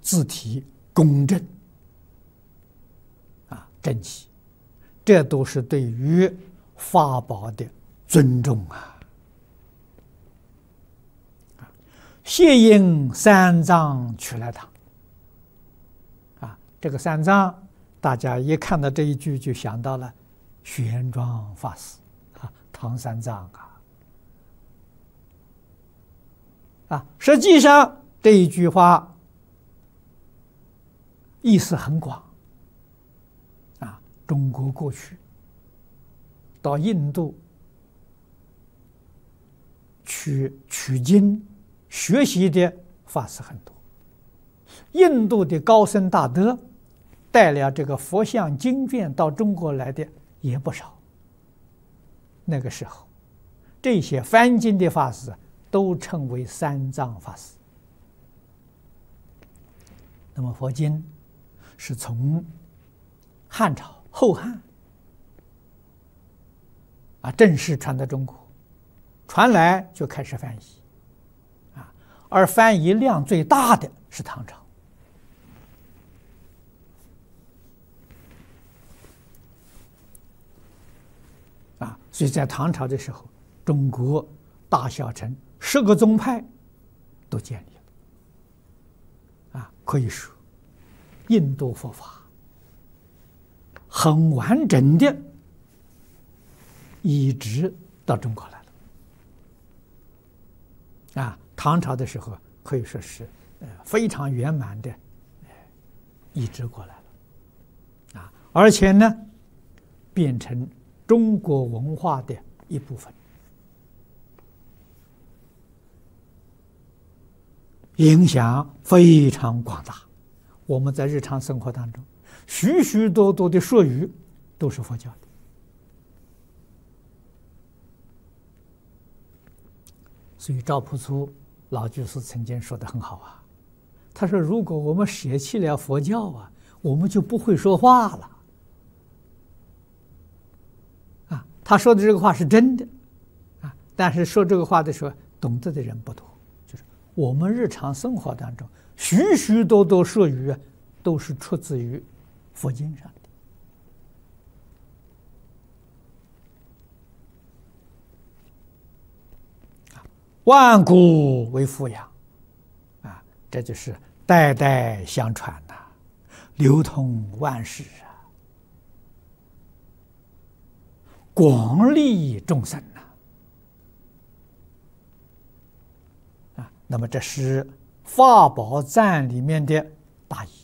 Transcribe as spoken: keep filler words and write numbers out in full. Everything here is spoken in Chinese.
字体公正啊，正气，这都是对于法宝的尊重啊。谢应三藏取来唐啊，这个三藏，大家一看到这一句就想到了玄奘法师啊，唐三藏啊。啊，实际上这一句话意思很广啊。中国过去到印度去取经学习的法师很多，印度的高僧大德带了这个佛像经卷到中国来的也不少。那个时候，这些翻经的法师都称为三藏法师。那么佛经是从汉朝后汉啊正式传到中国，传来就开始翻译啊，而翻译量最大的是唐朝。啊，所以在唐朝的时候，中国大小乘十个宗派都建立了，啊，可以说印度佛法很完整的移植到中国来了。啊，唐朝的时候可以说是呃非常圆满的移植过来了，啊，而且呢，变成中国文化的一部分，影响非常广大。我们在日常生活当中，许许多多的术语都是佛教的。所以赵朴初老居士曾经说得很好啊，他说：“如果我们舍弃了佛教啊，我们就不会说话了。”啊，他说的这个话是真的啊，但是说这个话的时候，懂得的人不多。就是我们日常生活当中，许许多多术语啊，都是出自于佛经上的。万古为富养，啊，这就是代代相传呐、啊，流通万世啊，广利众生呐、啊，啊，那么这是法宝赞里面的大义。